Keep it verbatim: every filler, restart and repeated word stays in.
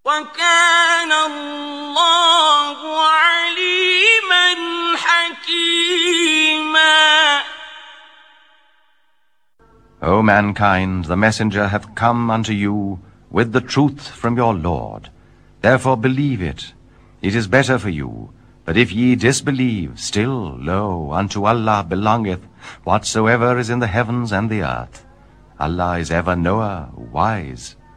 وَكَانَ اللَّهُ عَلِيمًا حَكِيمًا. O mankind, the messenger hath come unto you with the truth from your Lord. Therefore believe it. It is better for you. But if ye disbelieve, still, lo, unto Allah belongeth whatsoever is in the heavens and the earth. Allah is ever knower, wise.